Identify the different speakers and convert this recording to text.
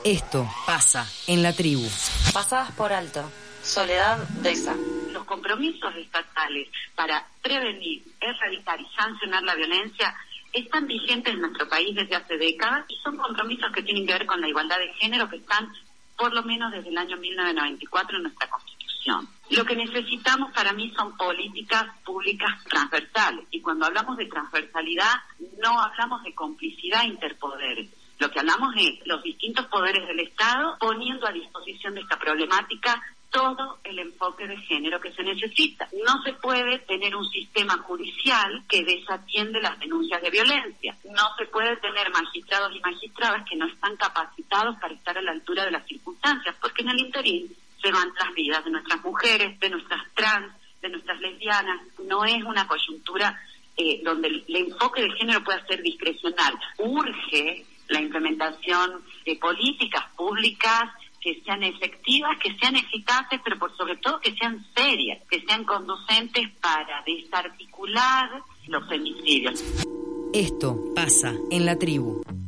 Speaker 1: Esto pasa en la tribu.
Speaker 2: Pasadas por alto. Soledad Deza.
Speaker 3: Los compromisos estatales para prevenir, erradicar y sancionar la violencia están vigentes en nuestro país desde hace décadas y son compromisos que tienen que ver con la igualdad de género que están por lo menos desde el año 1994 en nuestra Constitución. Lo que necesitamos para mí son políticas públicas transversales y cuando hablamos de transversalidad no hablamos de complicidad interpoderes. Lo que hablamos es los distintos poderes del Estado poniendo a disposición de esta problemática todo el enfoque de género que se necesita. No se puede tener un sistema judicial que desatiende las denuncias de violencia. No se puede tener magistrados y magistradas que no están capacitados para estar a la altura de las circunstancias, porque en el interín se van las vidas de nuestras mujeres, de nuestras trans, de nuestras lesbianas. No es una coyuntura donde el enfoque de género pueda ser discrecional. Urge la implementación de políticas públicas que sean efectivas, que sean eficaces, pero por sobre todo que sean serias, que sean conducentes para desarticular los femicidios.
Speaker 1: Esto pasa en la tribu.